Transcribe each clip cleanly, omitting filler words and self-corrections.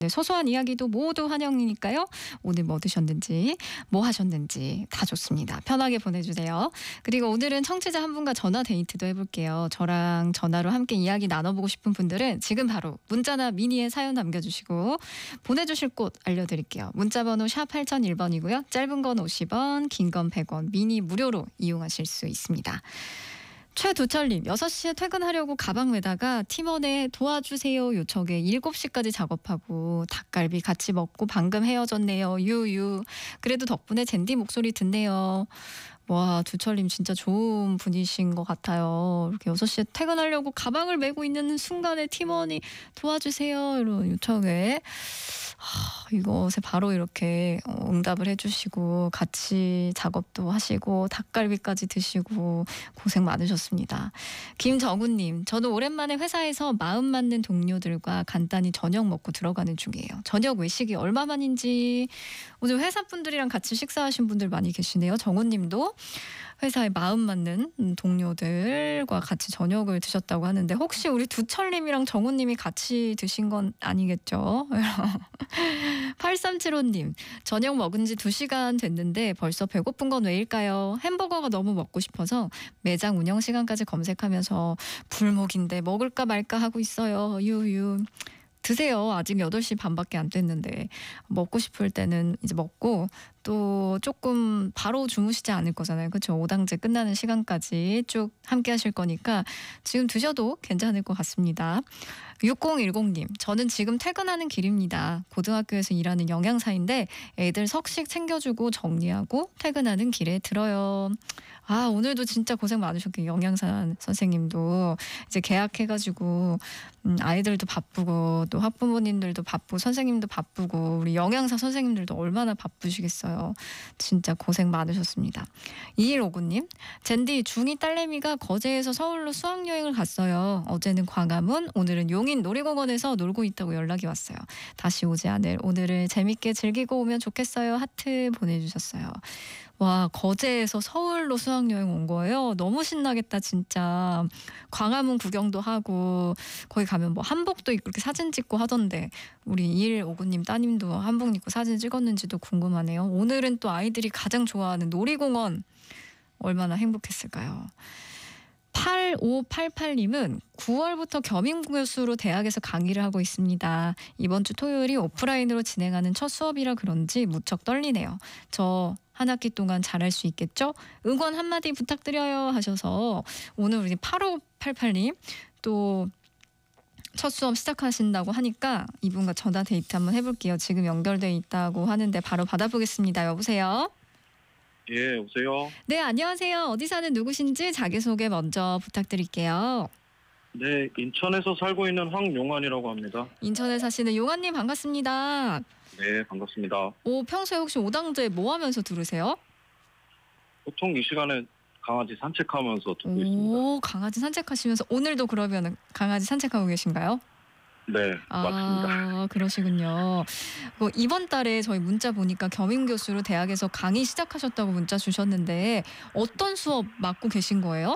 네, 소소한 이야기도 모두 환영이니까요. 오늘 뭐 드셨는지, 뭐 하셨는지 다 좋습니다. 편하게 보내주세요. 그리고 오늘은 청취자 한 분과 전화 데이트도 해볼게요. 저랑 전화로 함께 이야기 나눠보고 싶은 분들은 지금 바로 문자나 미니에 사연 남겨주시고 보내주실 곳 알려드릴게요. 문자번호 샵 8001번이고요. 짧은 건 50원, 긴 건 100원, 미니 무료로 이용하실 수 있습니다. 최두철님, 6시에 퇴근하려고 가방 메다가 팀원에 도와주세요 요청에 7시까지 작업하고 닭갈비 같이 먹고 방금 헤어졌네요. 유유. 그래도 덕분에 젠디 목소리 듣네요. 와, 두철님 진짜 좋은 분이신 것 같아요. 이렇게 6시에 퇴근하려고 가방을 메고 있는 순간에 팀원이 도와주세요 이런 요청에 이것에 바로 이렇게 응답을 해주시고 같이 작업도 하시고 닭갈비까지 드시고 고생 많으셨습니다. 김정훈님, 저도 오랜만에 회사에서 마음 맞는 동료들과 간단히 저녁 먹고 들어가는 중이에요. 저녁 외식이 얼마만인지 오늘 회사분들이랑 같이 식사하신 분들 많이 계시네요. 정훈님도 회사에 마음 맞는 동료들과 같이 저녁을 드셨다고 하는데 혹시 우리 두철님이랑 정훈님이 같이 드신 건 아니겠죠? 8375님, 저녁 먹은 지 2시간 됐는데 벌써 배고픈 건 왜일까요? 햄버거가 너무 먹고 싶어서 매장 운영 시간까지 검색하면서 불목인데 먹을까 말까 하고 있어요. 유유. 드세요. 아직 8시 반밖에 안 됐는데 먹고 싶을 때는 이제 먹고 또 조금 바로 주무시지 않을 거잖아요. 그렇죠? 오당제 끝나는 시간까지 쭉 함께 하실 거니까 지금 드셔도 괜찮을 것 같습니다. 6010님, 저는 지금 퇴근하는 길입니다. 고등학교에서 일하는 영양사인데 애들 석식 챙겨주고 정리하고 퇴근하는 길에 들어요. 아, 오늘도 진짜 고생 많으셨겠어요. 영양사 선생님도 이제 개학해가지고 아이들도 바쁘고 또 학부모님들도 바쁘고 선생님도 바쁘고 우리 영양사 선생님들도 얼마나 바쁘시겠어요. 진짜 고생 많으셨습니다. 2159님, 젠디 중2 딸내미가 거제에서 서울로 수학여행을 갔어요. 어제는 광화문, 오늘은 용인 놀이공원에서 놀고 있다고 연락이 왔어요. 다시 오지 않을 오늘을 재밌게 즐기고 오면 좋겠어요. 하트 보내주셨어요. 와, 거제에서 서울로 수학여행 온 거예요. 너무 신나겠다 진짜. 광화문 구경도 하고 거기 가면 뭐 한복도 입고 이렇게 사진 찍고 하던데 우리 2159님 따님도 한복 입고 사진 찍었는지도 궁금하네요. 오늘은 또 아이들이 가장 좋아하는 놀이공원 얼마나 행복했을까요? 8588님은 9월부터 겸임교수로 대학에서 강의를 하고 있습니다. 이번 주 토요일이 오프라인으로 진행하는 첫 수업이라 그런지 무척 떨리네요. 저 한 학기 동안 잘할 수 있겠죠? 응원 한마디 부탁드려요 하셔서 오늘 우리 8588님 또 첫 수업 시작하신다고 하니까 이분과 전화 데이트 한번 해볼게요. 지금 연결돼 있다고 하는데 바로 받아보겠습니다. 여보세요? 예, 여보세요? 네, 안녕하세요. 어디 사는 누구신지 자기소개 먼저 부탁드릴게요. 네, 인천에서 살고 있는 황용환이라고 합니다. 인천에 사시는 용환님 반갑습니다. 네, 반갑습니다. 평소에 혹시 오당제 뭐 하면서 들으세요? 보통 이 시간에 강아지 산책하면서 듣고 있습니다. 오, 강아지 산책하시면서 오늘도 그러면 강아지 산책하고 계신가요? 네, 맞습니다. 아, 그러시군요. 이번 달에 저희 문자 보니까 겸임교수로 대학에서 강의 시작하셨다고 문자 주셨는데 어떤 수업 맡고 계신 거예요?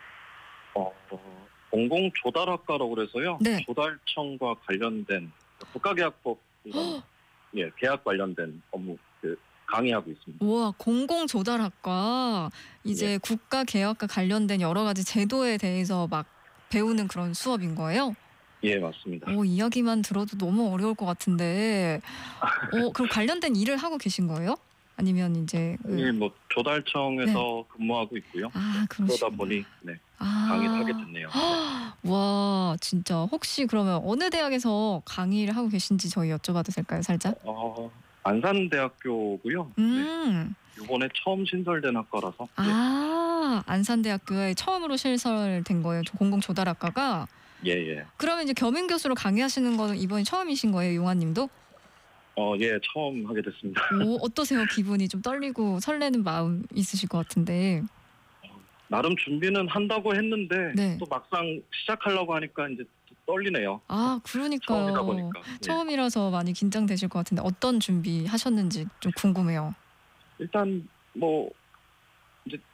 공공조달학과라고 그래서요. 네. 조달청과 관련된 국가계약법 예, 계약 관련된 업무 강의하고 있습니다. 우와, 공공조달학과 이제 예. 국가개혁과 관련된 여러 가지 제도에 대해서 막 배우는 그런 수업인 거예요? 예, 맞습니다. 이야기만 들어도 너무 어려울 것 같은데 그럼 관련된 일을 하고 계신 거예요? 아니면 이제 예, 뭐 조달청에서 근무하고 있고요. 아, 그러다 보니 강의를 하게 됐네요. 와, 진짜 혹시 그러면 어느 대학에서 강의를 하고 계신지 저희 여쭤봐도 될까요, 살짝? 안산대학교고요. 네. 이번에 처음 신설된 학과라서. 아, 안산대학교에 처음으로 신설된 거예요. 공공조달학과가. 예. 그러면 이제 겸임교수로 강의하시는 거는 이번이 처음이신 거예요, 용환님도? 예, 처음 하게 됐습니다. 어떠세요? 기분이 좀 떨리고 설레는 마음 있으실 것 같은데. 나름 준비는 한다고 했는데 네. 또 막상 시작하려고 하니까 이제 또 떨리네요. 아, 그러니까요. 처음이다 보니까. 처음이라서 많이 긴장되실 것 같은데 어떤 준비 하셨는지 좀 궁금해요. 일단 뭐 이제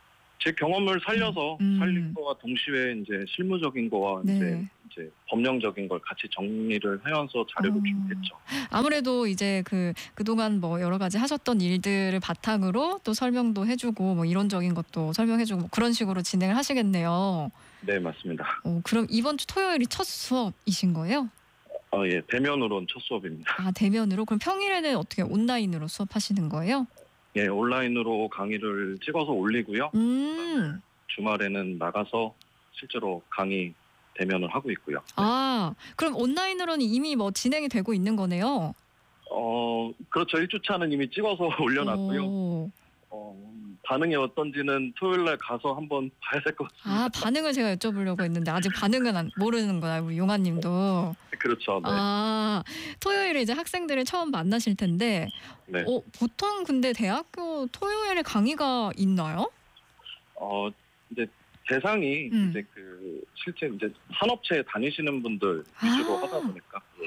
제 경험을 살려서 살린 거와 동시에 이제 실무적인 거와 네. 이제 법령적인 걸 같이 정리를 하면서 자료를 준비했죠. 아무래도 이제 그동안 뭐 여러 가지 하셨던 일들을 바탕으로 또 설명도 해주고 뭐 이론적인 것도 설명해주고 뭐 그런 식으로 진행을 하시겠네요. 네, 맞습니다. 그럼 이번 주 토요일이 첫 수업이신 거예요? 예, 대면으로는 첫 수업입니다. 아, 대면으로? 그럼 평일에는 어떻게 온라인으로 수업하시는 거예요? 예, 온라인으로 강의를 찍어서 올리고요. 주말에는 나가서 실제로 강의 대면을 하고 있고요. 아, 그럼 온라인으로는 이미 뭐 진행이 되고 있는 거네요? 그렇죠. 1주차는 이미 찍어서 올려놨고요. 오. 반응이 어떤지는 토요일 날 가서 한번 봐야 될 것 같습니다. 아, 반응을 제가 여쭤보려고 했는데 아직 반응은 모르는 거야, 우리 용아님도. 그렇죠. 네. 아, 토요일에 이제 학생들을 처음 만나실 텐데, 네. 보통 근데 대학교 토요일에 강의가 있나요? 이제 대상이 이제 실제 이제 산업체에 다니시는 분들 위주로 하다 보니까. 예.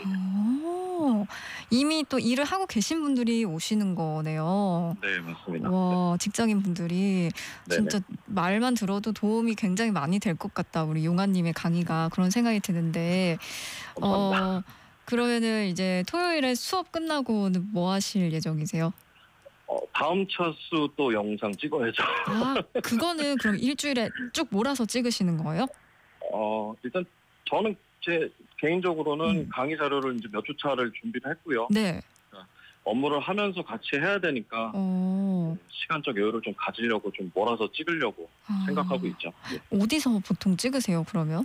이미 또 일을 하고 계신 분들이 오시는 거네요. 네, 맞습니다. 와, 직장인 분들이 네네. 진짜 말만 들어도 도움이 굉장히 많이 될 것 같다. 우리 용아님의 강의가 그런 생각이 드는데, 감사합니다. 그러면은 이제 토요일에 수업 끝나고는 뭐 하실 예정이세요? 다음 차수 또 영상 찍어야죠. 아, 그거는 그럼 일주일에 쭉 몰아서 찍으시는 거예요? 일단 저는 제 개인적으로는 강의 자료를 이제 몇 주차를 준비를 했고요. 네. 업무를 하면서 같이 해야 되니까 시간적 여유를 좀 가지려고 좀 몰아서 찍으려고 생각하고 있죠. 네. 어디서 보통 찍으세요, 그러면?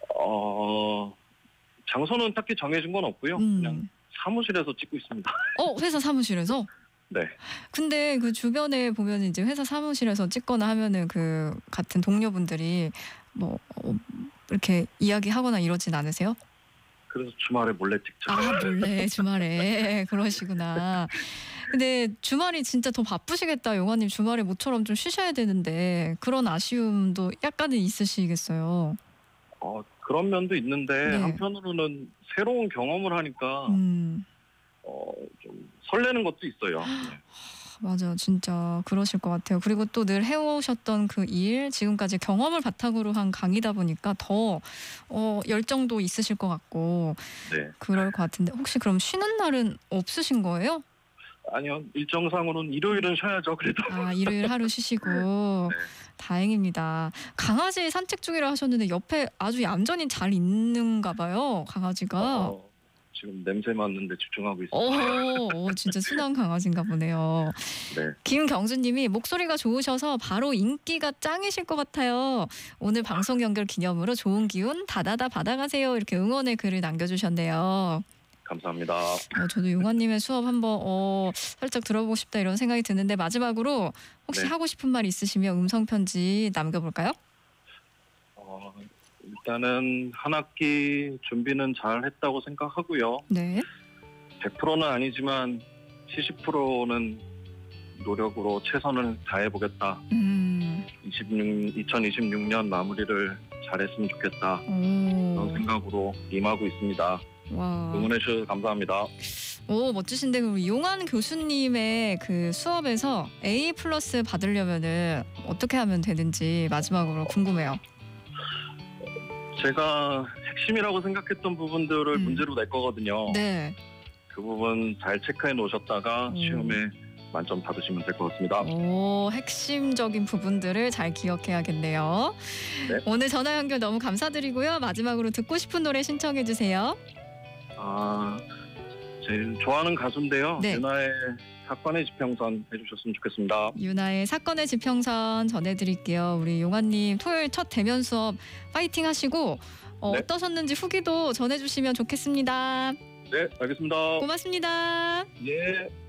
장소는 딱히 정해진 건 없고요. 그냥 사무실에서 찍고 있습니다. 회사 사무실에서? 네. 근데 그 주변에 보면 이제 회사 사무실에서 찍거나 하면은 그 같은 동료분들이 뭐 이렇게 이야기하거나 이러진 않으세요? 그래서 주말에 몰래 찍죠. 아, 몰래 주말에 그러시구나. 근데 주말이 진짜 더 바쁘시겠다. 용아님 주말에 모처럼 좀 쉬셔야 되는데 그런 아쉬움도 약간은 있으시겠어요. 그런 면도 있는데 네. 한편으로는 새로운 경험을 하니까 좀 설레는 것도 있어요. 네. 맞아요. 진짜 그러실 것 같아요. 그리고 또 늘 해오셨던 그 일, 지금까지 경험을 바탕으로 한 강의다 보니까 더 열정도 있으실 것 같고 네. 그럴 것 같은데 혹시 그럼 쉬는 날은 없으신 거예요? 아니요. 일정상으로는 일요일은 쉬어야죠. 그래도. 아, 일요일 하루 쉬시고 네. 다행입니다. 강아지 산책 중이라 하셨는데 옆에 아주 얌전히 잘 있는가 봐요. 강아지가. 지금 냄새 맡는데 집중하고 있습니다. 진짜 순한 강아지인가 보네요. 네. 김경주님이 목소리가 좋으셔서 바로 인기가 짱이실 것 같아요. 오늘 방송 연결 기념으로 좋은 기운 다다다 받아가세요. 이렇게 응원의 글을 남겨주셨네요. 감사합니다. 저도 용아님의 수업 한번 살짝 들어보고 싶다 이런 생각이 드는데 마지막으로 혹시 네. 하고 싶은 말 있으시면 음성 편지 남겨볼까요? 일단은 한 학기 준비는 잘 했다고 생각하고요. 네. 100%는 아니지만 70%는 노력으로 최선을 다해보겠다. 2026년 마무리를 잘했으면 좋겠다. 그런 생각으로 임하고 있습니다. 와. 응원해 주셔서 감사합니다. 멋지신데 그럼 용한 교수님의 그 수업에서 A+ 받으려면은 어떻게 하면 되는지 마지막으로 궁금해요. 제가 핵심이라고 생각했던 부분들을 문제로 낼 거거든요. 네. 그 부분 잘 체크해 놓으셨다가 시험에 만점 받으시면 될 것 같습니다. 핵심적인 부분들을 잘 기억해야겠네요. 네. 오늘 전화 연결 너무 감사드리고요. 마지막으로 듣고 싶은 노래 신청해 주세요. 제일 좋아하는 가수인데요. 네. 윤하의 사건의 지평선 해주셨으면 좋겠습니다. 윤하의 사건의 지평선 전해드릴게요. 우리 용아님 토요일 첫 대면 수업 파이팅 하시고 네. 어떠셨는지 후기도 전해주시면 좋겠습니다. 네, 알겠습니다. 고맙습니다. 예.